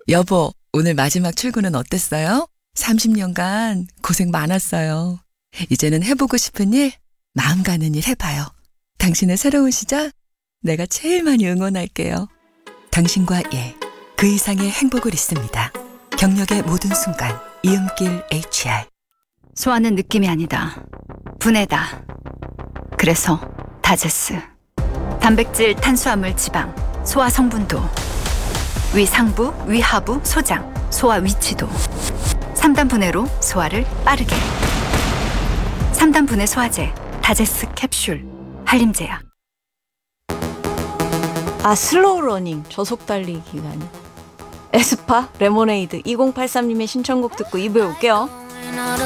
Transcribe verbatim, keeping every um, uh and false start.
여보, 오늘 마지막 출근은 어땠어요? 삼십 년간 고생 많았어요. 이제는 해보고 싶은 일, 마음 가는 일 해봐요. 당신의 새로운 시작, 내가 제일 많이 응원할게요. 당신과 예, 그 이상의 행복을 있습니다. 경력의 모든 순간, 이음길 에이치알. 소화는 느낌이 아니다. 분해다. 그래서 다제스. 단백질, 탄수화물, 지방, 소화 성분도, 위 상부, 위 하부, 소장, 소화 위치도. 삼 단 분해로 소화를 빠르게. 삼 단 분해 소화제, 다제스 캡슐, 한림제약. 아, 슬로우 러닝, 저속 달리기가 아니 에스파, 레모네이드. 이공팔삼 님의 신청곡 듣고 이 부에 올게요.